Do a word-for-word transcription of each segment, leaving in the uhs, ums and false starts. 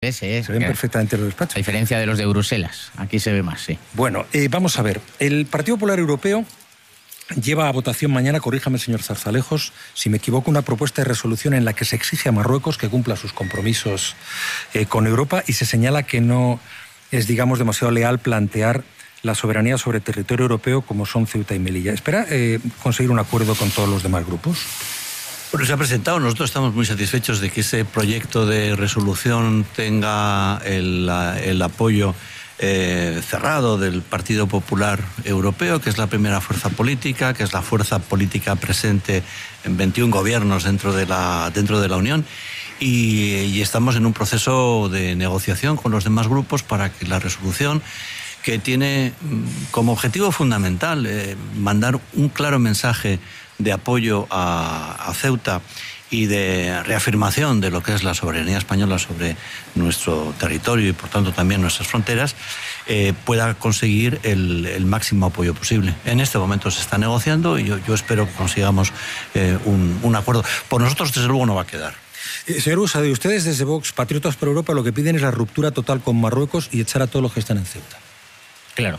perfectamente, sí. Se ven perfectamente los despachos. A diferencia de los de Bruselas, aquí se ve más, sí. Bueno, eh, vamos a ver. El Partido Popular Europeo lleva a votación mañana, corríjame señor Zarzalejos, si me equivoco, una propuesta de resolución en la que se exige a Marruecos que cumpla sus compromisos eh, con Europa y se señala que no es, digamos, demasiado leal plantear la soberanía sobre territorio europeo como son Ceuta y Melilla. ¿Espera eh, conseguir un acuerdo con todos los demás grupos? Bueno, se ha presentado. Nosotros estamos muy satisfechos de que ese proyecto de resolución tenga el, el apoyo eh, cerrado del Partido Popular Europeo, que es la primera fuerza política, que es la fuerza política presente en veintiún gobiernos dentro de la, dentro de la Unión. Y, y estamos en un proceso de negociación con los demás grupos para que la resolución, que tiene como objetivo fundamental eh, mandar un claro mensaje de apoyo a, a Ceuta y de reafirmación de lo que es la soberanía española sobre nuestro territorio y por tanto también nuestras fronteras, eh, pueda conseguir el, el máximo apoyo posible. En este momento se está negociando y yo, yo espero que consigamos eh, un, un acuerdo. Por nosotros desde luego no va a quedar. Eh, señor Usade, ustedes desde Vox, Patriotas por Europa, lo que piden es la ruptura total con Marruecos y echar a todos los que están en Ceuta. Claro.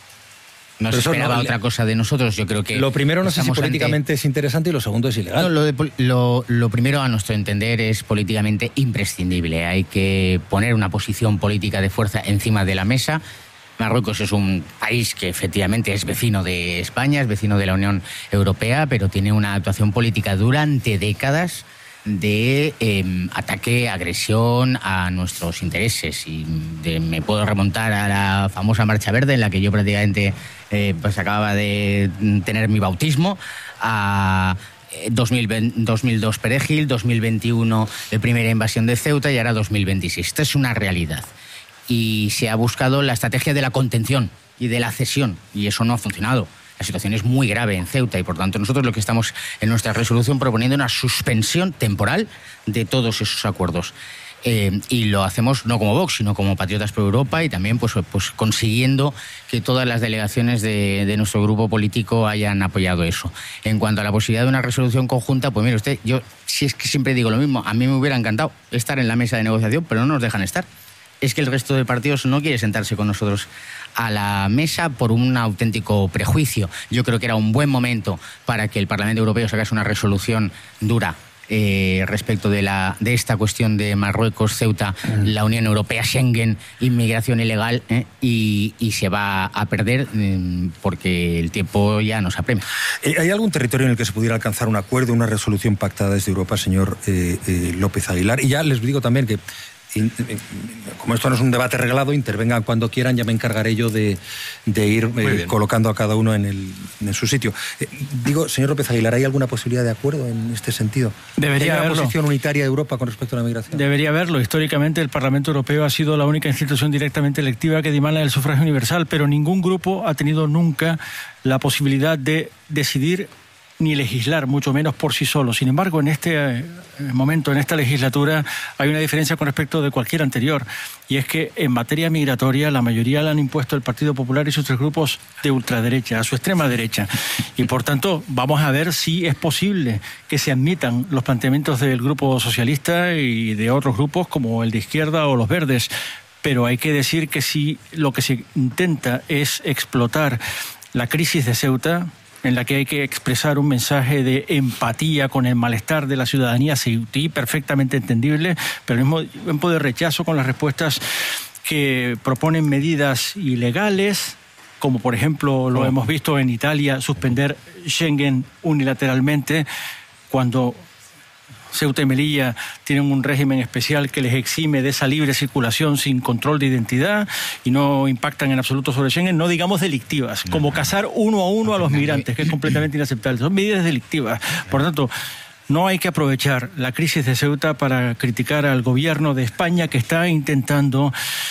No se esperaba no, otra cosa de nosotros, yo creo que... Lo primero no sé si políticamente ante... es interesante y lo segundo es ilegal. No, lo, de, lo, lo primero, a nuestro entender, es políticamente imprescindible. Hay que poner una posición política de fuerza encima de la mesa. Marruecos es un país que efectivamente es vecino de España, es vecino de la Unión Europea, pero tiene una actuación política durante décadas de eh, ataque, agresión a nuestros intereses. Y de, me puedo remontar a la famosa Marcha Verde, en la que yo prácticamente eh, pues acababa de tener mi bautismo, a dos mil veinte, dos mil dos Perejil, dos mil veintiuno la primera invasión de Ceuta y ahora dos mil veintiséis. Esta es una realidad. Y se ha buscado la estrategia de la contención y de la cesión, y eso no ha funcionado. La situación es muy grave en Ceuta y, por tanto, nosotros lo que estamos en nuestra resolución proponiendo una suspensión temporal de todos esos acuerdos. Eh, y lo hacemos no como Vox, sino como Patriotas por Europa y también pues, pues consiguiendo que todas las delegaciones de, de nuestro grupo político hayan apoyado eso. En cuanto a la posibilidad de una resolución conjunta, pues mire usted, yo si es que siempre digo lo mismo, a mí me hubiera encantado estar en la mesa de negociación, pero no nos dejan estar. Es que el resto de partidos no quiere sentarse con nosotros a la mesa por un auténtico prejuicio. Yo creo que era un buen momento para que el Parlamento Europeo sacase una resolución dura eh, respecto de, la, de esta cuestión de Marruecos, Ceuta, mm. la Unión Europea, Schengen, inmigración ilegal, eh, y, y se va a perder eh, porque el tiempo ya nos apremia. ¿Hay algún territorio en el que se pudiera alcanzar un acuerdo, una resolución pactada desde Europa, señor eh, eh, López Aguilar? Y ya les digo también que como esto no es un debate reglado, intervengan cuando quieran, ya me encargaré yo de, de ir eh, colocando a cada uno en, el, en su sitio. Eh, digo, señor López Aguilar, ¿hay alguna posibilidad de acuerdo en este sentido? Debería haberlo. ¿Hay una posición unitaria de Europa con respecto a la migración? Debería haberlo. Históricamente el Parlamento Europeo ha sido la única institución directamente electiva que dimana el sufragio universal, pero ningún grupo ha tenido nunca la posibilidad de decidir ni legislar, mucho menos por sí solo. Sin embargo, en este momento, en esta legislatura, hay una diferencia con respecto de cualquier anterior, y es que en materia migratoria la mayoría la han impuesto el Partido Popular y sus tres grupos de ultraderecha, a su extrema derecha. Y por tanto, vamos a ver si es posible que se admitan los planteamientos del Grupo Socialista y de otros grupos como el de Izquierda o los Verdes. Pero hay que decir que si lo que se intenta es explotar la crisis de Ceuta, en la que hay que expresar un mensaje de empatía con el malestar de la ciudadanía ceutí, perfectamente entendible, pero al mismo tiempo de rechazo con las respuestas que proponen medidas ilegales, como por ejemplo lo oh. hemos visto en Italia, suspender Schengen unilateralmente, cuando Ceuta y Melilla tienen un régimen especial que les exime de esa libre circulación sin control de identidad y no impactan en absoluto sobre Schengen, no digamos delictivas, como cazar uno a uno a los migrantes, que es completamente inaceptable. Son medidas delictivas. Por tanto, no hay que aprovechar la crisis de Ceuta para criticar al gobierno de España, que está intentando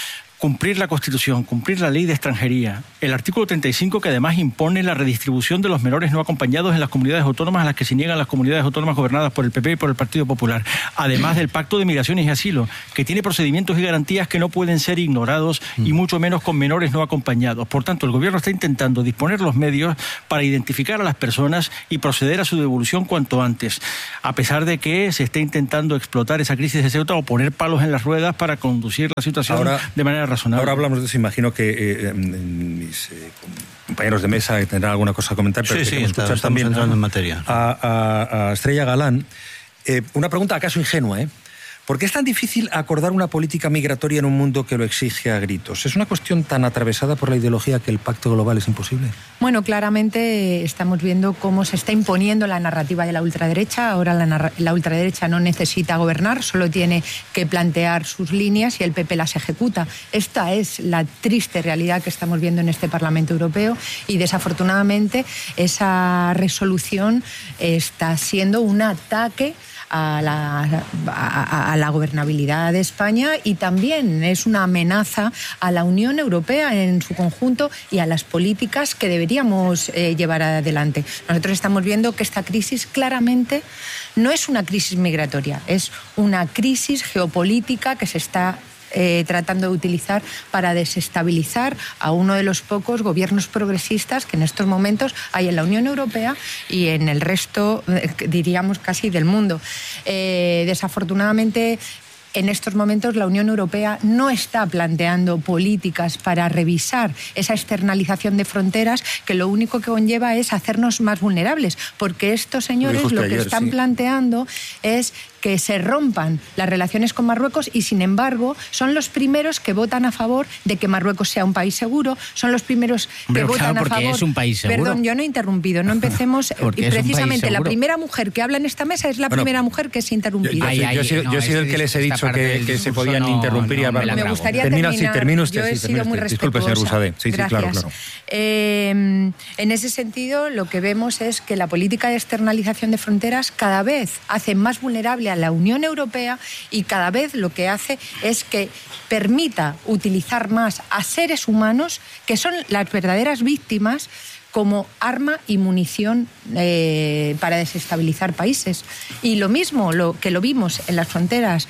cumplir la Constitución, cumplir la ley de extranjería, el artículo treinta y cinco que además impone la redistribución de los menores no acompañados en las comunidades autónomas a las que se niegan las comunidades autónomas gobernadas por el P P y por el Partido Popular, además del Pacto de Migraciones y Asilo, que tiene procedimientos y garantías que no pueden ser ignorados y mucho menos con menores no acompañados. Por tanto, el Gobierno está intentando disponer los medios para identificar a las personas y proceder a su devolución cuanto antes, a pesar de que se esté intentando explotar esa crisis de Ceuta o poner palos en las ruedas para conducir la situación ahora, de manera razonable. Ahora hablamos de eso, imagino que eh, mis eh, compañeros de mesa tendrán alguna cosa a comentar, pero sí, sí, escuchar estamos también entrando en materia. A, a, a Estrella Galán. Eh, una pregunta acaso ingenua, ¿eh? ¿Por qué es tan difícil acordar una política migratoria en un mundo que lo exige a gritos? ¿Es una cuestión tan atravesada por la ideología que el pacto global es imposible? Bueno, claramente estamos viendo cómo se está imponiendo la narrativa de la ultraderecha. Ahora la, la ultraderecha no necesita gobernar, solo tiene que plantear sus líneas y el P P las ejecuta. Esta es la triste realidad que estamos viendo en este Parlamento Europeo y desafortunadamente esa resolución está siendo un ataque A la, a, a la gobernabilidad de España y también es una amenaza a la Unión Europea en su conjunto y a las políticas que deberíamos eh, llevar adelante. Nosotros estamos viendo que esta crisis claramente no es una crisis migratoria, es una crisis geopolítica que se está Eh, tratando de utilizar para desestabilizar a uno de los pocos gobiernos progresistas que en estos momentos hay en la Unión Europea y en el resto, eh, diríamos, casi del mundo. Eh, desafortunadamente, en estos momentos la Unión Europea no está planteando políticas para revisar esa externalización de fronteras que lo único que conlleva es hacernos más vulnerables, porque estos señores lo, lo que ayer, están sí. planteando es que se rompan las relaciones con Marruecos y, sin embargo, son los primeros que votan a favor de que Marruecos sea un país seguro, son los primeros que Pero votan claro, a favor... es un país seguro. Perdón, yo no he interrumpido, no empecemos... y precisamente la primera mujer que habla en esta mesa es la bueno, primera mujer que se ha interrumpido. Yo, yo, yo, yo, yo, no, yo he sido el que les he dicho que, que se podían no, interrumpir no, y hablar. Me, me gustaría termina, terminar. Sí, termina usted, yo he sí, sido muy usted. respetuosa. Disculpe, señor Busadé. Sí, Gracias. sí, claro, claro. Eh, en ese sentido, lo que vemos es que la política de externalización de fronteras cada vez hace más vulnerable a la Unión Europea y cada vez lo que hace es que permita utilizar más a seres humanos que son las verdaderas víctimas como arma y munición eh, para desestabilizar países. Y lo mismo lo que lo vimos en las fronteras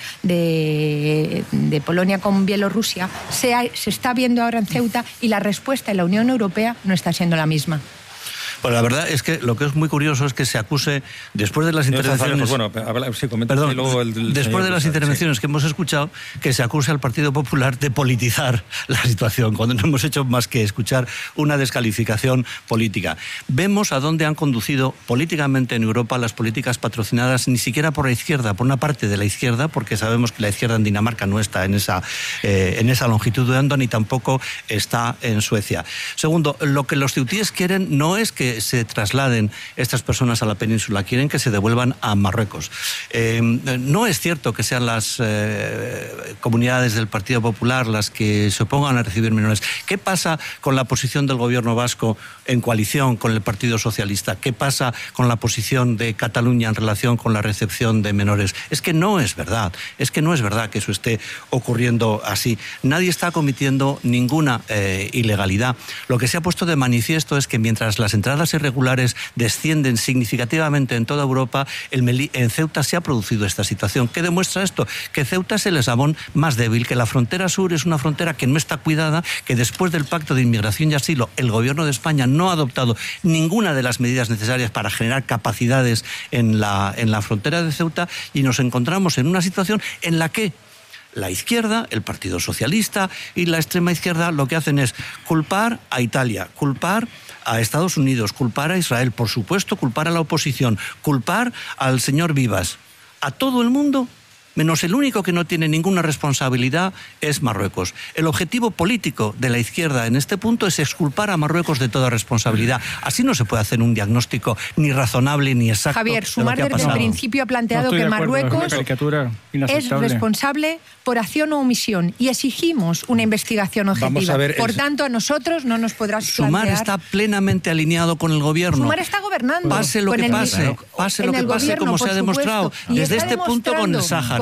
de, de Polonia con Bielorrusia, se, ha, se está viendo ahora en Ceuta y la respuesta de la Unión Europea no está siendo la misma. Pues la verdad es que lo que es muy curioso es que se acuse, después de las intervenciones... Bueno, sí, perdón, y luego el, el después de las Busadé, intervenciones sí. que hemos escuchado, que se acuse al Partido Popular de politizar la situación, cuando no hemos hecho más que escuchar una descalificación política. Vemos a dónde han conducido políticamente en Europa las políticas patrocinadas ni siquiera por la izquierda, por una parte de la izquierda, porque sabemos que la izquierda en Dinamarca no está en esa, eh, en esa longitud de onda, ni tampoco está en Suecia. Segundo, lo que los ceutíes quieren no es que se trasladen estas personas a la península, quieren que se devuelvan a Marruecos. Eh, no es cierto que sean las eh, comunidades del Partido Popular las que se opongan a recibir menores. ¿Qué pasa con la posición del gobierno vasco en coalición con el Partido Socialista? ¿Qué pasa con la posición de Cataluña en relación con la recepción de menores? Es que no es verdad, es que no es verdad que eso esté ocurriendo así. Nadie está cometiendo ninguna eh, ilegalidad. Lo que se ha puesto de manifiesto es que mientras las entradas irregulares descienden significativamente en toda Europa, el en Ceuta se ha producido esta situación. ¿Qué demuestra esto? Que Ceuta es el eslabón más débil, que la frontera sur es una frontera que no está cuidada, que después del Pacto de Inmigración y Asilo el Gobierno de España no ha adoptado ninguna de las medidas necesarias para generar capacidades en la, en la frontera de Ceuta y nos encontramos en una situación en la que la izquierda, el Partido Socialista y la extrema izquierda lo que hacen es culpar a Italia, culpar a Estados Unidos, culpar a Israel, por supuesto, culpar a la oposición, culpar al señor Vivas, a todo el mundo, menos el único que no tiene ninguna responsabilidad es Marruecos. El objetivo político de la izquierda en este punto es exculpar a Marruecos de toda responsabilidad. Así no se puede hacer un diagnóstico ni razonable ni exacto. Javier, Sumar de desde el principio ha planteado no que Marruecos es responsable por acción o omisión y exigimos una investigación objetiva. Ver, por el... tanto, a nosotros no nos podrás Sumar plantear... está plenamente alineado con el gobierno. Sumar está gobernando. Pase lo que el... pase, pase lo que pase, como se ha demostrado. Desde este punto con el Sáhara.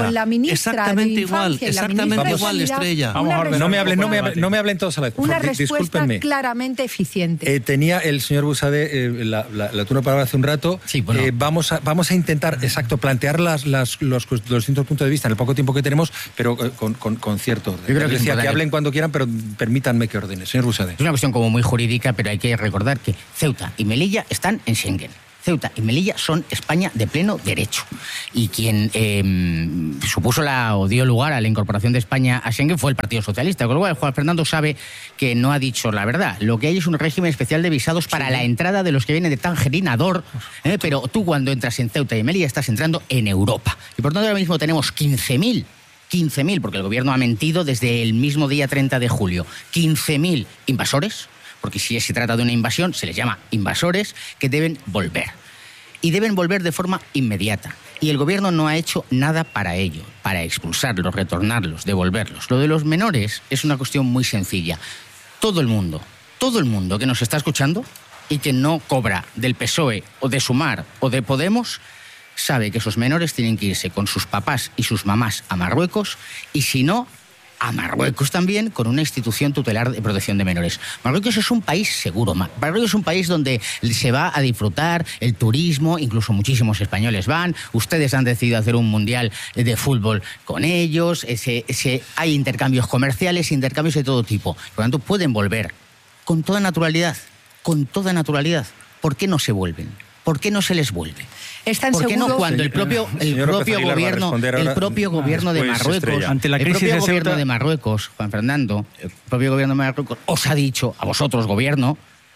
Clara. con la ministra Exactamente de igual, Infancia y la exactamente ministra de igual, Sanidad, Estrella. Vamos a ordenar. No me hablen, no me Debate. hablen, no me hablen todos a la vez. por una favor, respuesta discúlpenme. claramente eficiente. Eh, tenía el señor Buxade eh, la, la, la turno para hace un rato. Sí, bueno. Eh, vamos, a, vamos a intentar, exacto, plantear las, las, los, los distintos puntos de vista en el poco tiempo que tenemos, pero eh, con, con, con cierto orden. Yo creo que Les es decía que importante. hablen cuando quieran, pero permítanme que ordene. Señor Buxade. Es una cuestión como muy jurídica, pero hay que recordar que Ceuta y Melilla están en Schengen. Ceuta y Melilla son España de pleno derecho. Y quien eh, supuso la o dio lugar a la incorporación de España a Schengen fue el Partido Socialista. Con lo cual, Juan Fernando sabe que no ha dicho la verdad. Lo que hay es un régimen especial de visados para la entrada de los que vienen de Tangerinador, ¿eh? Pero tú cuando entras en Ceuta y Melilla estás entrando en Europa. Y por tanto ahora mismo tenemos quince mil, quince mil, porque el gobierno ha mentido desde el mismo día treinta de julio, quince mil invasores, porque si se trata de una invasión, se les llama invasores, que deben volver. Y deben volver de forma inmediata. Y el gobierno no ha hecho nada para ello, para expulsarlos, retornarlos, devolverlos. Lo de los menores es una cuestión muy sencilla. Todo el mundo, todo el mundo que nos está escuchando y que no cobra del P S O E o de Sumar o de Podemos, sabe que esos menores tienen que irse con sus papás y sus mamás a Marruecos, y si no, a Marruecos también, con una institución tutelar de protección de menores. Marruecos es un país seguro. Marruecos es un país donde se va a disfrutar el turismo, incluso muchísimos españoles van. Ustedes han decidido hacer un mundial de fútbol con ellos. Ese, ese, hay intercambios comerciales, intercambios de todo tipo. Por lo tanto, pueden volver con toda naturalidad, con toda naturalidad. ¿Por qué no se vuelven? ¿Por qué no se les vuelve? ¿Están ¿Por qué no seguros? cuando el propio, el Señor López propio Aguilar va a gobierno, responder el ahora, propio gobierno de después Marruecos, Estrella. Ante la el crisis propio de gobierno Ceuta- de Marruecos, Juan Fernando, el propio gobierno de Marruecos os ha dicho a vosotros, gobierno,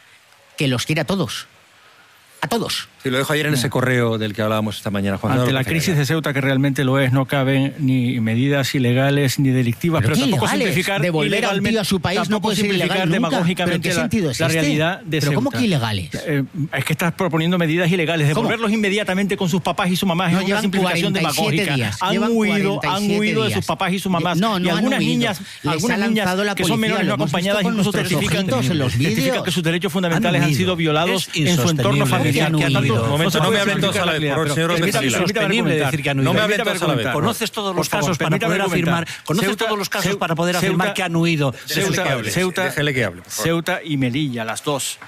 que los quiere a todos, a todos. Sí, lo dejo ayer en ese correo del que hablábamos esta mañana, Juan Ante Fernando la López crisis Aguilar. de Ceuta, que realmente lo es, no caben ni medidas ilegales ni delictivas, Pero pero, qué tampoco ilegales. simplificar Devolver a un tío a su país no tampoco puede ser simplificar ilegal nunca. demagógicamente ¿Pero qué la, sentido es la este? realidad de ¿Pero cómo Ceuta. que ilegales? Eh, es que estás proponiendo medidas ilegales, ¿Cómo? devolverlos inmediatamente con sus papás y sus mamás No, es una llevan simplificación cuarenta y siete demagógica. días, Han llevan huido, han cuarenta y siete huido de días. sus papás y sus mamás. No, no y han algunas huido. niñas, Les algunas ha niñas lanzado la que son policía, menores no lo hemos visto acompañadas con incluso nuestros testifican, ojitos en los testifican vídeos. que sus derechos Han fundamentales han, huido. sido violados Es en su entorno insostenible familiar. decir que han tanto- huido. se Momento, no puede me hablen todos a la simplificar vez, por favor, realidad, señor pero López permítame- Aguilar. permítame Insostenible argumentar. decir que han No huido. me hablen Permítame todos a la vez. argumentar. Conoces todos los Por favor, casos para permítame poder afirmar, argumentar. conoces Ceuta- todos los casos Ceuta- para poder afirmar Ceuta- que han huido. Déjele Ceuta, que hable, Ceuta- déjele que hable, por favor. Ceuta y Melilla, las dos,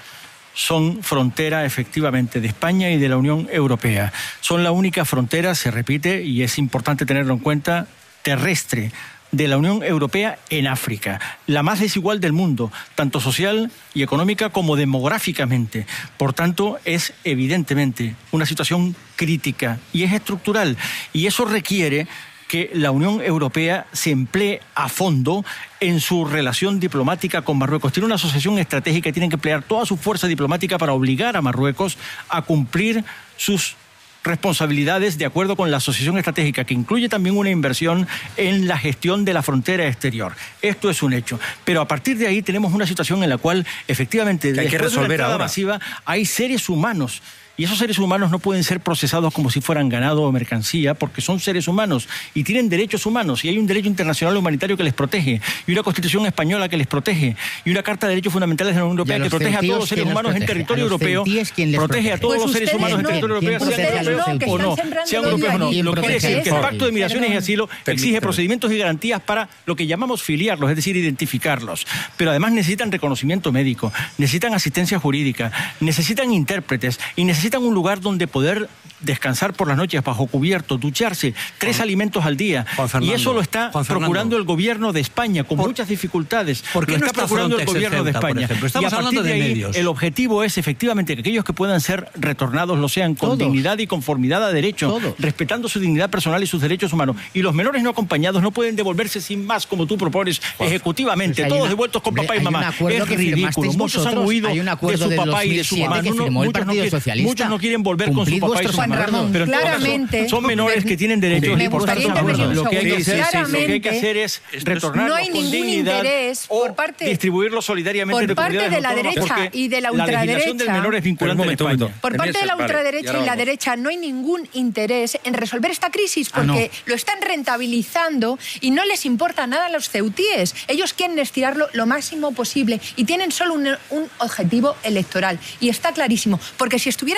son frontera efectivamente de España y de la Unión Europea. Son la única frontera, se repite, y es importante tenerlo en cuenta, terrestre de la Unión Europea en África, la más desigual del mundo, tanto social y económica como demográficamente. Por tanto, es evidentemente una situación crítica y es estructural, y eso requiere que la Unión Europea se emplee a fondo en su relación diplomática con Marruecos. Tiene una asociación estratégica y tienen que emplear toda su fuerza diplomática para obligar a Marruecos a cumplir sus responsabilidades de acuerdo con la asociación estratégica, que incluye también una inversión en la gestión de la frontera exterior. Esto es un hecho. Pero a partir de ahí tenemos una situación en la cual efectivamente Que hay que después de una resolver entrada ahora. masiva hay seres humanos. Y esos seres humanos no pueden ser procesados como si fueran ganado o mercancía, porque son seres humanos y tienen derechos humanos, y hay un derecho internacional humanitario que les protege, y una Constitución española que les protege, y una Carta de Derechos Fundamentales de la Unión ¿Y a Europea que los protege a ceutíes todos los seres quién les humanos en protege? territorio ¿A los europeo, ceutíes quién les protege a protege? todos Pues los seres ustedes humanos en no. territorio ¿Quién europeo, sean protege a los europeos ceutíes? o no, Están sembrando sean el europeos o no. odio allí. Lo que quiere decir que el Permíteme. Pacto de Migraciones y Asilo exige Permíteme. procedimientos y garantías para lo que llamamos filiarlos, es decir, identificarlos. Pero además necesitan reconocimiento médico, necesitan asistencia jurídica, necesitan intérpretes y necesitan un lugar donde poder descansar por las noches bajo cubierto, ducharse, tres Juan- alimentos al día. Juan Fernando, Y eso lo está Juan Fernando. procurando el gobierno de España, con Por- muchas dificultades. ¿por qué lo no está está procurando el Frontex en gobierno de Ceuta, por España. ejemplo? Y Estamos a partir hablando de ahí, medios. el objetivo es efectivamente que aquellos que puedan ser retornados lo sean con Todos. dignidad y conformidad a derecho, Todos. respetando su dignidad personal y sus derechos humanos. Y los menores no acompañados no pueden devolverse sin más, como tú propones, ejecutivamente, Pues hay todos una- devueltos con papá y hay un mamá. acuerdo Es que ridículo. firmasteis Muchos han vosotros. huido Hay un de acuerdo su del papá y de dos su mil mamá. siete que No, no, firmó el muchos, no Partido quieren, Socialista. muchos no quieren volver con su Cumplid papá y vuestros su Juan mamá. Ramón, Pero en todo caso, claramente, son menores que tienen derechos Me y por gustaría tanto intervenir un lo que hay que segundo. hacer, lo que hay que Claramente, hacer es retornarlos no hay con ningún dignidad interés o por parte- distribuirlos solidariamente por entre parte comunidades de la autónomas, derecha porque y de la la legislación del ultraderecha- menor es vinculante Pero un en momento, un España. momento. Por parte de la Vale, ultraderecha y ahora y la vamos. derecha no hay ningún interés en resolver esta crisis Ah, no. porque lo están rentabilizando y no les importa nada a los ceutíes. Ellos quieren estirarlo lo máximo posible y tienen solo un, un objetivo electoral. Y está clarísimo, porque si estuvieran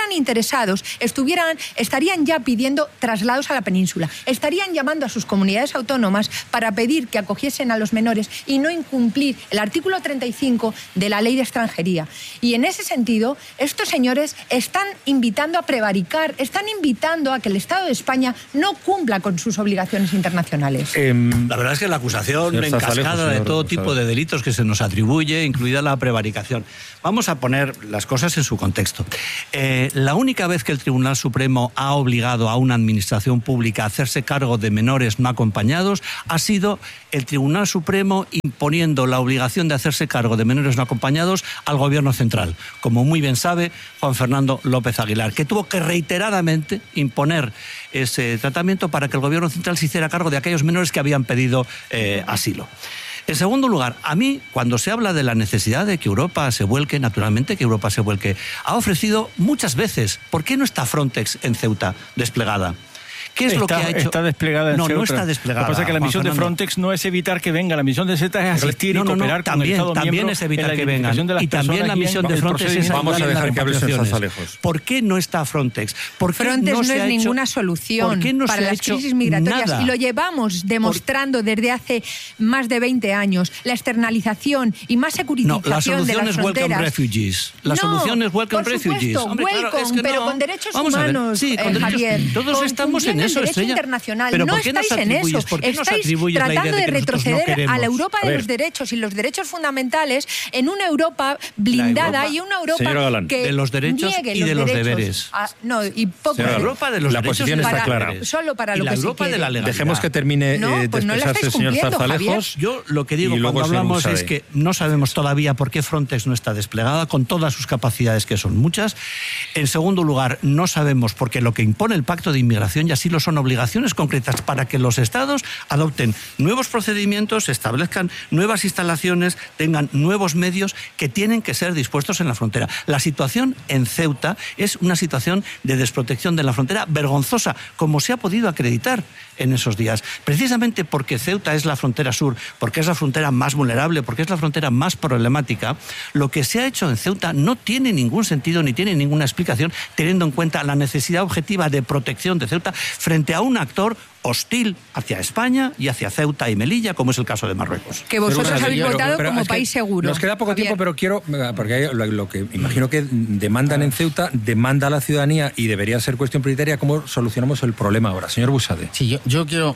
estuvieran interesados, estuvieran, estarían ya pidiendo traslados a la península, estarían llamando a sus comunidades autónomas para pedir que acogiesen a los menores y no incumplir el artículo treinta y cinco de la Ley de Extranjería. Y en ese sentido, estos señores están invitando a prevaricar, están invitando a que el Estado de España no cumpla con sus obligaciones internacionales. Eh, la verdad es que la acusación encascada de todo tipo de delitos que se nos atribuye, incluida la prevaricación. Vamos a poner las cosas en su contexto. Eh, la única vez que el Tribunal Supremo ha obligado a una administración pública a hacerse cargo de menores no acompañados ha sido el Tribunal Supremo imponiendo la obligación de hacerse cargo de menores no acompañados al Gobierno central, como muy bien sabe Juan Fernando López Aguilar, que tuvo que reiteradamente imponer ese tratamiento para que el Gobierno central se hiciera cargo de aquellos menores que habían pedido eh, asilo. En segundo lugar, a mí, cuando se habla de la necesidad de que Europa se vuelque, naturalmente que Europa se vuelque, ha ofrecido muchas veces, ¿por qué no está Frontex en Ceuta desplegada? ¿Qué es está, lo que ha hecho? Está desplegada en No, Ceuta. no está desplegada. Lo que pasa es que la Juan misión Fernando. de Frontex no es evitar que venga, la misión de Ceuta es asistir no, no, y cooperar no, con también, el Estado también miembro es evitar en la que vengan. identificación de las Y también la personas y misión en de el Frontex es procedimiento. Vamos a ayudar en dejar las que hable el señor repatriaciones. Zarzalejos. ¿Por qué no está Frontex? ¿Por qué Frontex no, se es ha hecho- ninguna solución ¿por qué no para se ha las hecho crisis migratorias nada? y lo llevamos demostrando desde hace más de veinte años. La externalización y más No, securitización la de solución las es welcome fronteras. refugees. La No, solución es welcome por refugees. supuesto, Hombre, claro, welcome, es que pero no. con derechos Vamos a ver. humanos, Sí, con eh, derechos- Javier. Todos con estamos en cumpliendo eso, el derecho Estrella. internacional. Pero no ¿por qué nos estáis en atribuyes? eso. ¿Por qué nos Estáis atribuyes la idea tratando de de que nosotros no retroceder a la queremos? Europa A de ver. los derechos y los derechos fundamentales en una Europa blindada Europa- y una Europa Señora Galán. que De los derechos niegue y de los derechos. deberes. Ah, no, y poco. Señora La Galán. Europa de los La derechos posición y está los clara. deberes. Solo para Y lo la que se Europa de quiere. la legalidad. Dejemos que termine No, eh, pues no de la expresarse el estáis señor cumpliendo, Zarzalejos. Yo lo que digo Y luego cuando el señor hablamos Buxade. es que no sabemos todavía por qué Frontex no está desplegada, con todas sus capacidades, que son muchas. En segundo lugar, no sabemos porque lo que impone el Pacto de Inmigración, y así lo son obligaciones concretas para que los Estados adopten nuevos procedimientos, establezcan nuevas instalaciones, tengan nuevos medios que tienen que ser dispuestos en la frontera. La situación en Ceuta es una situación de desprotección de la frontera vergonzosa, como se ha podido acreditar en esos días. Precisamente porque Ceuta es la frontera sur, porque es la frontera más vulnerable, porque es la frontera más problemática, lo que se ha hecho en Ceuta no tiene ningún sentido ni tiene ninguna explicación, teniendo en cuenta la necesidad objetiva de protección de Ceuta frente a un actor hostil hacia España y hacia Ceuta y Melilla, como es el caso de Marruecos. Que vosotros Pero, habéis pero, votado pero como es que país seguro. Nos queda poco Javier. tiempo, pero quiero, porque hay lo, lo que imagino que demandan en Ceuta, demanda a la ciudadanía y debería ser cuestión prioritaria cómo solucionamos el problema ahora. Señor Buxade. Sí, yo, yo quiero...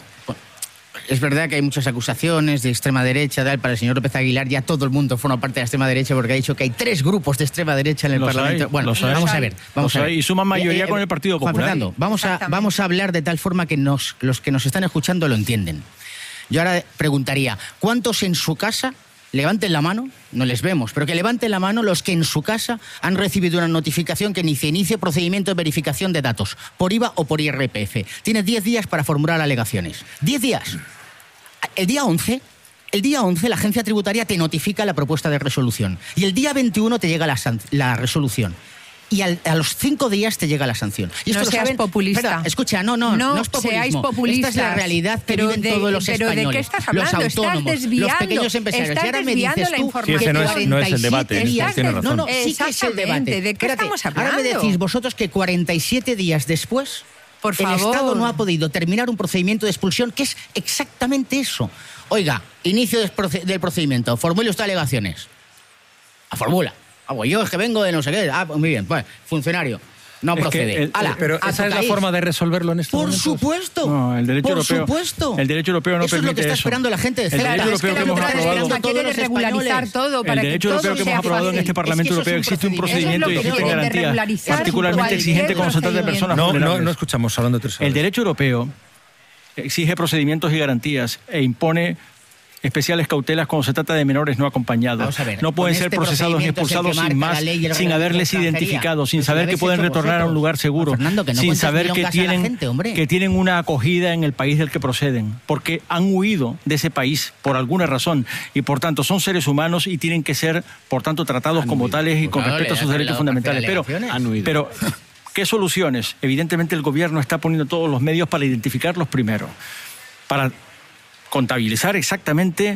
Es verdad que hay muchas acusaciones de extrema derecha, tal. Para el señor López Aguilar ya todo el mundo forma parte de la extrema derecha porque ha dicho que hay tres grupos de extrema derecha en el Los Parlamento. hay, bueno, los hay. vamos a ver. Vamos Los a ver. hay, y suman mayoría con el Partido Juan Popular. Fernando, vamos a, Exactamente. vamos a hablar de tal forma que nos, los que nos están escuchando lo entienden. Yo ahora preguntaría, ¿cuántos en su casa, levanten la mano, no les vemos, pero que levanten la mano los que en su casa han recibido una notificación que inicie, inicie procedimiento de verificación de datos, por I V A o por I R P F? Tienes diez días para formular alegaciones. diez días. El día once, el día once la agencia tributaria te notifica la propuesta de resolución y el día veintiuno te llega la, san- la resolución. Y al- a los cinco días te llega la sanción. Y No esto lo seas saben- populista. Espera, escucha, no, no, no, No es populismo. seáis populistas. Esta es la realidad que Pero viven de- todos los pero ¿de qué españoles. estás hablando? Los Estás autónomos, desviando, los pequeños empresarios. estás y ahora me desviando dices la tú información. Sí, ese no es- no es el debate, cuarenta y siete tiene días- razón. No, no, sí que es el Exactamente, debate. ¿de qué Espérate, estamos ahora me hablando? decís vosotros que cuarenta y siete días después Por el favor. Estado no ha podido terminar un procedimiento de expulsión, que es exactamente eso. Oiga, inicio del proce- del procedimiento, formule usted alegaciones. A formula. Ah, pues yo es que vengo de no sé qué. Ah, pues muy bien, pues, funcionario. No Es que procede. el- Ala, Pero a esa es la tocaís. forma de resolverlo en estos Por momentos. supuesto. No, el derecho Por europeo. supuesto. El derecho europeo no eso es lo que permite está eso. esperando la gente de El Ceuta. derecho Claro, europeo es que que la hemos aprobado. ultraderecha quiere Todos los regularizar españoles. todo para El que derecho todo europeo que sea hemos aprobado en fácil. este Parlamento Es que eso Europeo es un existe un procedimiento. procedimiento y Eso es lo existen que quieren, de garantías regularizar particularmente cualquier exigentes cuando se trata de procedimiento. personas No, no, vulnerables. no escuchamos hablando tres horas. El derecho europeo exige procedimientos y garantías e impone especiales cautelas cuando se trata de menores no acompañados. Vamos a ver, no pueden con ser este procesados ni procedimiento es el que expulsados sin marca más, la ley y el sin reglamento haberles de extranjería. identificado, sin Pues saber lo que habéis pueden hecho retornar a un vosotros. lugar seguro, Juan Fernando, que no sin cuentes saber que milongas a la tienen, gente, hombre. que tienen una acogida en el país del que proceden, porque han huido de ese país por alguna razón y por tanto son seres humanos y tienen que ser, por tanto, tratados Han como huido. tales y Pues con claro, respeto a le sus dan derechos la- fundamentales. las Pero, alegaciones. Han huido. pero, ¿qué soluciones? Evidentemente el gobierno está poniendo todos los medios para identificarlos primero, para contabilizar exactamente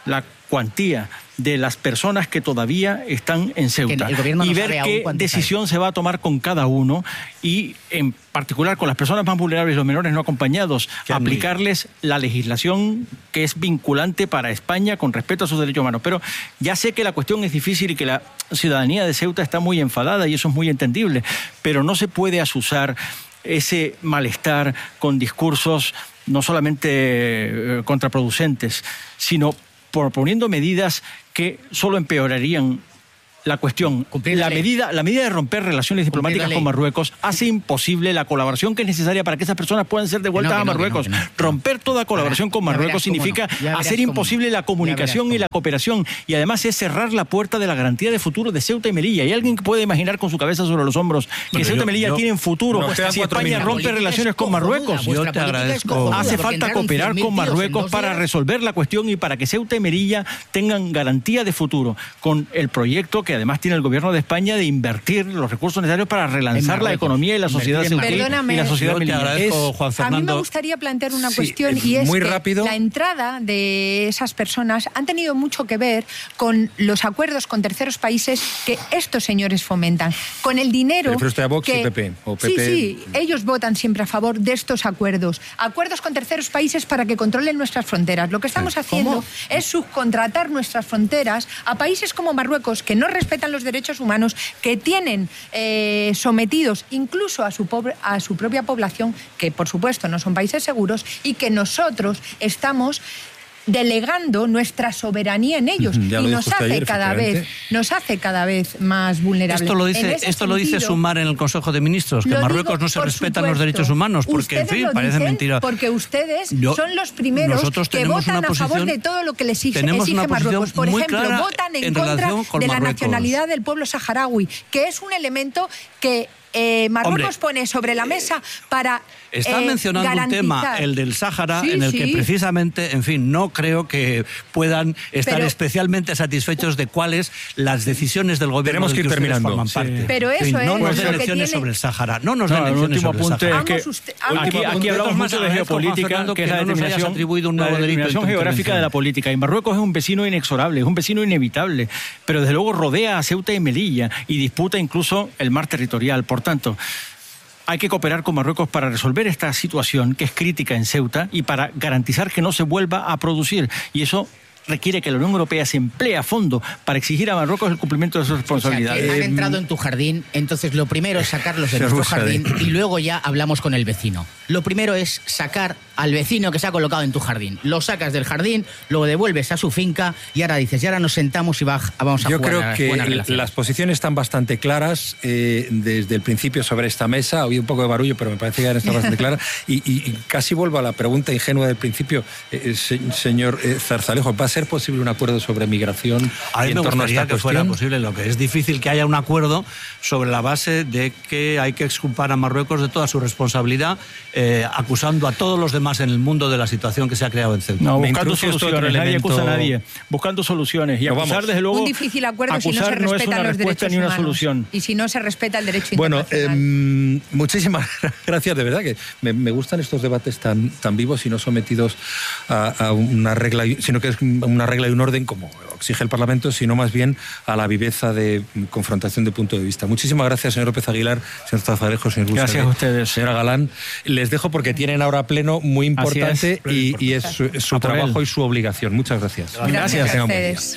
la cuantía de las personas que todavía están en Ceuta no y ver qué decisión hay. se va a tomar con cada uno y en particular con las personas más vulnerables, los menores no acompañados, aplicarles la legislación que es vinculante para España con respecto a sus derechos humanos. Pero ya sé que la cuestión es difícil y que la ciudadanía de Ceuta está muy enfadada y eso es muy entendible, pero no se puede asusar ese malestar con discursos no solamente eh, contraproducentes, sino proponiendo medidas que solo empeorarían la cuestión. La medida, la medida de romper relaciones diplomáticas con Marruecos hace imposible la colaboración que es necesaria para que esas personas puedan ser devueltas no, a Marruecos. No, no, no. Romper toda colaboración con Marruecos significa no. hacer imposible la comunicación y la cooperación, y además es cerrar la puerta de la garantía de futuro de Ceuta y Melilla. ¿Hay alguien que puede imaginar con su cabeza sobre los hombros que bueno, Ceuta y Melilla yo, tienen futuro no, si España rompe relaciones con Marruecos? Yo te agradezco. Hace falta cooperar con Marruecos para resolver la cuestión y para que Ceuta y Melilla tengan garantía de futuro con el proyecto que además tiene el gobierno de España de invertir los recursos necesarios para relanzar la economía y la sociedad ceutí y la sociedad melillana. Juan Fernando. A mí me gustaría plantear una sí, cuestión y es muy que rápido. La entrada de esas personas han tenido mucho que ver con los acuerdos con terceros países que estos señores fomentan, con el dinero. ¿Pero usted a Vox que, y P P? ¿O P P? Sí, sí, ellos votan siempre a favor de estos acuerdos. Acuerdos con terceros países para que controlen nuestras fronteras. Lo que estamos haciendo ¿Cómo? es subcontratar nuestras fronteras a países como Marruecos que no respetan los derechos humanos, que tienen eh, sometidos incluso a su, pobre, a su propia población, que por supuesto no son países seguros, y que nosotros estamos delegando nuestra soberanía en ellos y nos hace ayer, cada vez nos hace cada vez más vulnerables. Esto lo dice esto sentido, lo dice Sumar en el Consejo de Ministros, que en Marruecos no se respetan supuesto. los derechos humanos, porque en fin, parece mentira. Porque ustedes Yo, son los primeros que votan a favor de todo lo que les exige, exige Marruecos. Por ejemplo, votan en, en contra de Marruecos. la nacionalidad del pueblo saharaui, que es un elemento que Eh, Marruecos Hombre, pone sobre la mesa para Está eh, mencionando garantizar. un tema, el del Sáhara, sí, en el sí. que precisamente, en fin, no creo que puedan estar Pero, especialmente satisfechos de cuáles las decisiones del gobierno tenemos que ir terminando. forman parte. Sí. Pero eso en fin, no es nos den lo lecciones tiene... sobre el Sáhara. No nos no, den lecciones sobre el Sáhara. Es que usted, aquí, aquí hablamos mucho de geopolítica, que, que es la no determinación, atribuido un nuevo la determinación geográfica de la política. Y Marruecos es un vecino inexorable, es un vecino inevitable, pero desde luego rodea a Ceuta y Melilla y disputa incluso el mar territorial. Por tanto, hay que cooperar con Marruecos para resolver esta situación que es crítica en Ceuta y para garantizar que no se vuelva a producir. Y eso requiere que la Unión Europea se emplee a fondo para exigir a Marruecos el cumplimiento de sus responsabilidades. O sea, que han entrado en tu jardín, entonces lo primero es sacarlos de nuestro jardín y luego ya hablamos con el vecino. Lo primero es sacar al vecino que se ha colocado en tu jardín. Lo sacas del jardín, lo devuelves a su finca y ahora dices, y ahora nos sentamos y va, vamos a Yo jugar creo a que buenas relaciones. Las posiciones están bastante claras eh, desde el principio sobre esta mesa. Ha habido un poco de barullo, pero me parece que ya está bastante clara. Y, y, y casi vuelvo a la pregunta ingenua del principio. Eh, se, señor eh, Zarzalejo, ¿va a ser posible un acuerdo sobre migración? A mí y me en torno gustaría a esta que fuera cuestión? posible. Lo que es difícil que haya un acuerdo sobre la base de que hay que exculpar a Marruecos de toda su responsabilidad, eh, acusando a todos los demás en el mundo de la situación que se ha creado en Ceuta. No, buscando soluciones, nadie acusa a nadie. Buscando soluciones. Y no, acusar, vamos. desde luego, un difícil acuerdo si no se respetan no los derechos ni una humanos. Solución. Y si no se respeta el derecho bueno, internacional. Bueno, eh, muchísimas gracias, de verdad, que me, me gustan estos debates tan, tan vivos y no sometidos a, a una regla, sino que es una regla y un orden como exige el Parlamento, sino más bien a la viveza de confrontación de punto de vista. Muchísimas gracias, señor López Aguilar, señor Zarzalejo, señor Busaré. Gracias a ustedes. Señora Galán, les dejo porque tienen ahora pleno muy importante es, y, y es su, su trabajo y su obligación. Muchas gracias. Gracias, gracias a ustedes.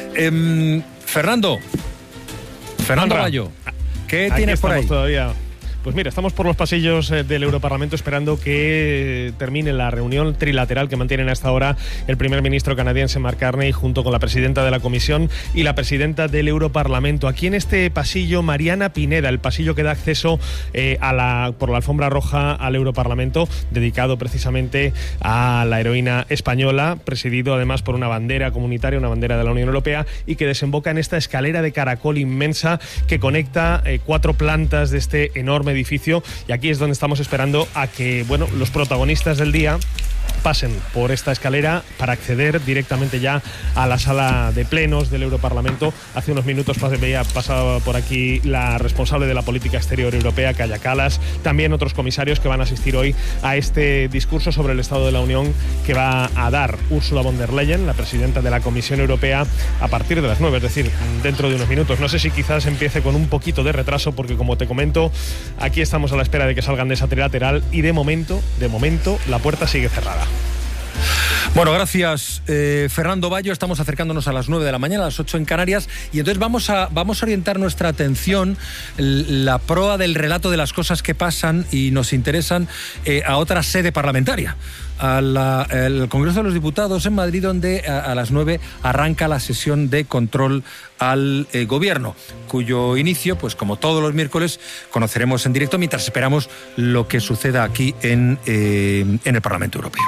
Eh, Fernando, Fernando Bayo, ¿qué Aquí tienes por ahí? Todavía. Pues mira, estamos por los pasillos del Europarlamento esperando que termine la reunión trilateral que mantienen hasta ahora el primer ministro canadiense Mark Carney junto con la presidenta de la Comisión y la presidenta del Europarlamento. Aquí en este pasillo, Mariana Pineda, el pasillo que da acceso eh, a la, por la alfombra roja al Europarlamento, dedicado precisamente a la heroína española, presidido además por una bandera comunitaria, una bandera de la Unión Europea, y que desemboca en esta escalera de caracol inmensa que conecta eh, cuatro plantas de este enorme edificio, y aquí es donde estamos esperando a que, bueno, los protagonistas del día pasen por esta escalera para acceder directamente ya a la sala de plenos del Europarlamento. Hace unos minutos veía pasado por aquí la responsable de la política exterior europea, Kaja Kallas, también otros comisarios que van a asistir hoy a este discurso sobre el Estado de la Unión que va a dar Ursula von der Leyen, la presidenta de la Comisión Europea, a partir de las nueve, es decir, dentro de unos minutos. No sé si quizás empiece con un poquito de retraso, porque como te comento, aquí estamos a la espera de que salgan de esa trilateral y de momento, de momento, la puerta sigue cerrada. Bueno, gracias eh, Fernando Bayo. Estamos acercándonos a las nueve de la mañana, a las ocho en Canarias, y entonces vamos a, vamos a orientar nuestra atención, la proa del relato de las cosas que pasan y nos interesan, eh, a otra sede parlamentaria, al Congreso de los Diputados en Madrid, donde a, a las nueve arranca la sesión de control al eh, Gobierno, cuyo inicio, pues como todos los miércoles, conoceremos en directo mientras esperamos lo que suceda aquí en, eh, en el Parlamento Europeo.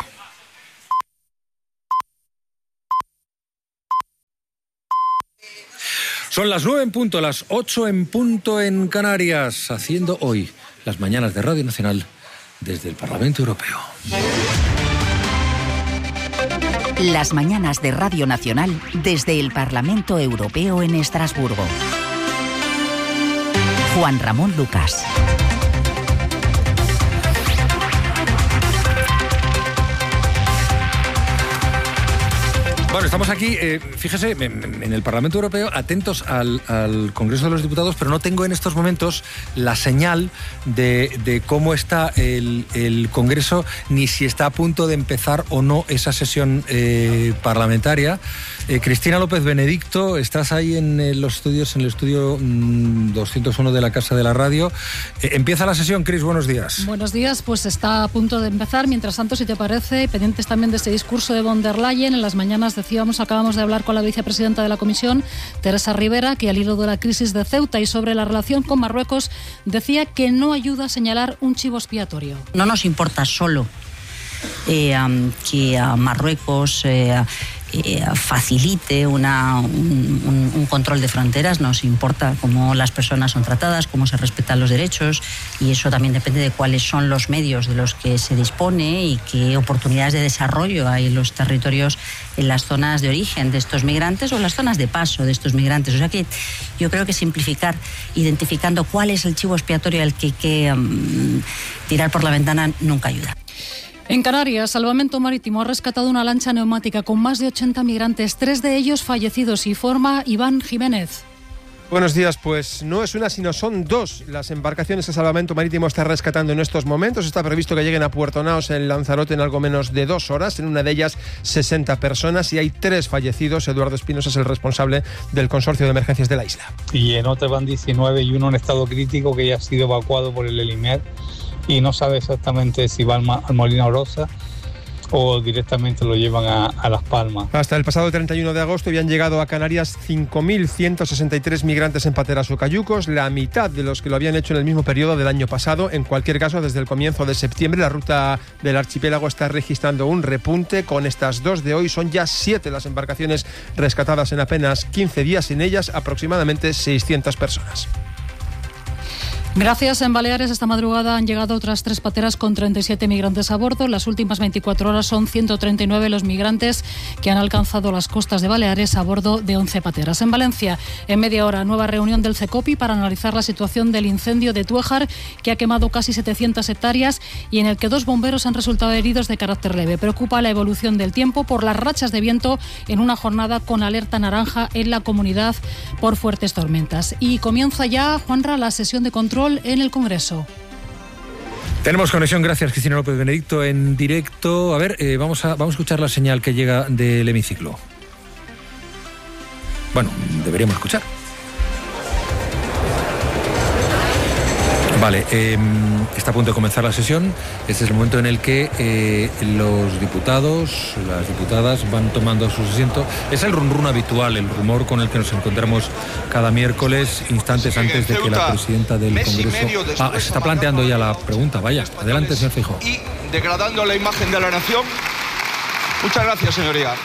Son las nueve en punto, las ocho en punto en Canarias, haciendo hoy las mañanas de Radio Nacional desde el Parlamento Europeo. Las mañanas de Radio Nacional desde el Parlamento Europeo en Estrasburgo. Juan Ramón Lucas. Bueno, estamos aquí, eh, fíjese, en, en el Parlamento Europeo, atentos al, al Congreso de los Diputados, pero no tengo en estos momentos la señal de, de cómo está el, el Congreso, ni si está a punto de empezar o no esa sesión eh, parlamentaria. Eh, Cristina López Benedicto, estás ahí en eh, los estudios, en el estudio mmm, doscientos uno de la Casa de la Radio. Eh, empieza la sesión, Cris, buenos días. Buenos días, pues está a punto de empezar. Mientras tanto, si te parece, pendientes también de este discurso de von der Leyen, en las mañanas decíamos, acabamos de hablar con la vicepresidenta de la Comisión, Teresa Rivera, que al hilo de la crisis de Ceuta y sobre la relación con Marruecos, decía que no ayuda a señalar un chivo expiatorio. No nos importa solo eh, um, que uh, Marruecos eh, eh, facilite una, un, un control de fronteras, nos importa cómo las personas son tratadas, cómo se respetan los derechos, y eso también depende de cuáles son los medios de los que se dispone y qué oportunidades de desarrollo hay en los territorios, en las zonas de origen de estos migrantes o en las zonas de paso de estos migrantes. O sea que yo creo que simplificar, identificando cuál es el chivo expiatorio al que hay que um, tirar por la ventana, nunca ayuda. En Canarias, Salvamento Marítimo ha rescatado una lancha neumática con más de ochenta migrantes, tres de ellos fallecidos, y forma Iván Jiménez. Buenos días, pues no es una, sino son dos las embarcaciones que Salvamento Marítimo está rescatando en estos momentos. Está previsto que lleguen a Puerto Naos, en Lanzarote, en algo menos de dos horas. En una de ellas, sesenta personas, y hay tres fallecidos. Eduardo Espinosa es el responsable del consorcio de emergencias de la isla. Y en otra van diecinueve y uno en estado crítico, que ya ha sido evacuado por el Elimer y no sabe exactamente si va al, al Molino Orosa o directamente lo llevan a, a Las Palmas. Hasta el pasado treinta y uno de agosto habían llegado a Canarias cinco mil ciento sesenta y tres migrantes en pateras o cayucos, la mitad de los que lo habían hecho en el mismo periodo del año pasado. En cualquier caso, desde el comienzo de septiembre, la ruta del archipiélago está registrando un repunte. Con estas dos de hoy, son ya siete las embarcaciones rescatadas en apenas quince días, en ellas aproximadamente seiscientas personas. Gracias. En Baleares esta madrugada han llegado otras tres pateras con treinta y siete migrantes a bordo. Las últimas veinticuatro horas son ciento treinta y nueve los migrantes que han alcanzado las costas de Baleares a bordo de once pateras. En Valencia, en media hora, nueva reunión del CECOPI para analizar la situación del incendio de Tuéjar, que ha quemado casi setecientas hectáreas y en el que dos bomberos han resultado heridos de carácter leve. Preocupa la evolución del tiempo por las rachas de viento en una jornada con alerta naranja en la comunidad por fuertes tormentas. Y comienza ya, Juanra, la sesión de control en el Congreso. Tenemos conexión, gracias Cristina López Benedicto, en directo. A ver, eh, vamos, a, vamos a escuchar la señal que llega del hemiciclo. Bueno, deberíamos escuchar. Vale, eh, está a punto de comenzar la sesión. Este es el momento en el que eh, los diputados, las diputadas van tomando su asiento. Es el run run habitual, el rumor con el que nos encontramos cada miércoles, instantes antes de que la presidenta del Congreso... Ah, se está planteando ya la pregunta. Vaya, adelante, señor Feijóo. Y degradando la imagen de la nación. Muchas gracias, señoría.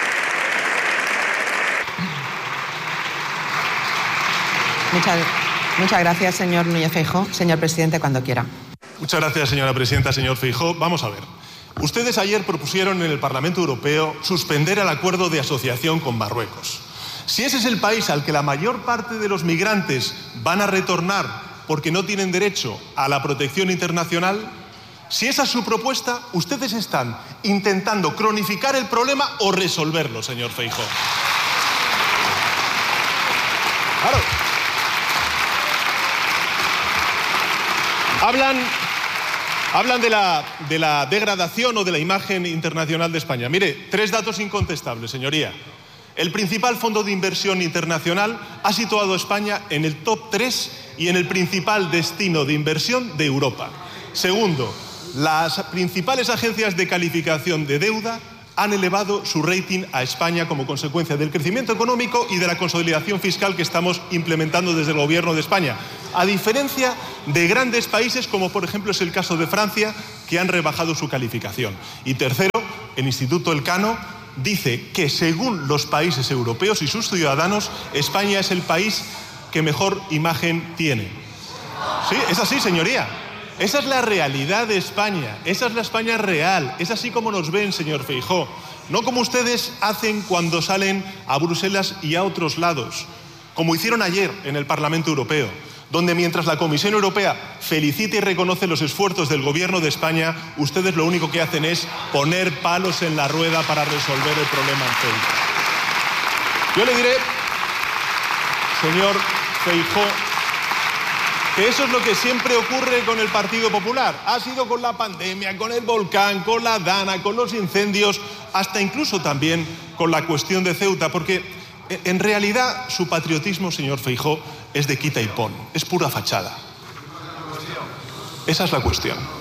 Muchas, Muchas gracias, señor Núñez Feijóo. Señor presidente, cuando quiera. Muchas gracias, señora presidenta. Señor Feijóo, vamos a ver. Ustedes ayer propusieron en el Parlamento Europeo suspender el acuerdo de asociación con Marruecos. Si ese es el país al que la mayor parte de los migrantes van a retornar porque no tienen derecho a la protección internacional, si esa es su propuesta, ustedes están intentando cronificar el problema o resolverlo, señor Feijóo. Claro. Hablan, hablan de la, de la degradación o de la imagen internacional de España. Mire, tres datos incontestables, señoría. El principal fondo de inversión internacional ha situado a España en el top tres y en el principal destino de inversión de Europa. Segundo, las principales agencias de calificación de deuda han elevado su rating a España como consecuencia del crecimiento económico y de la consolidación fiscal que estamos implementando desde el Gobierno de España, a diferencia de grandes países como por ejemplo es el caso de Francia, que han rebajado su calificación. Y tercero, el Instituto Elcano dice que según los países europeos y sus ciudadanos, España es el país que mejor imagen tiene. Sí, es así, señoría. Esa es la realidad de España, esa es la España real, es así como nos ven, señor Feijóo. No como ustedes hacen cuando salen a Bruselas y a otros lados, como hicieron ayer en el Parlamento Europeo, donde mientras la Comisión Europea felicita y reconoce los esfuerzos del Gobierno de España, ustedes lo único que hacen es poner palos en la rueda para resolver el problema en Ceuta. Yo le diré, señor Feijóo, que eso es lo que siempre ocurre con el Partido Popular. Ha sido con la pandemia, con el volcán, con la Dana, con los incendios, hasta incluso también con la cuestión de Ceuta, porque en realidad su patriotismo, señor Feijóo, es de quita y pon, es pura fachada. Esa es la cuestión.